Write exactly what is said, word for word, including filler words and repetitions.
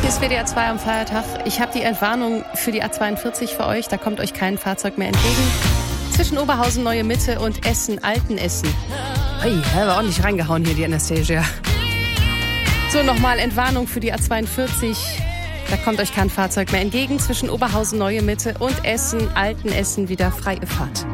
Hier ist W D R zwei am Feiertag. Ich habe die Entwarnung für die A zweiundvierzig für euch. Da kommt euch kein Fahrzeug mehr entgegen. Zwischen Oberhausen, Neue Mitte und Essen, Altenessen. Hey, habe ordentlich reingehauen hier, die Anastasia. So, nochmal Entwarnung für die A zweiundvierzig. Da kommt euch kein Fahrzeug mehr entgegen. Zwischen Oberhausen, Neue Mitte und Essen, Altenessen wieder freie Fahrt.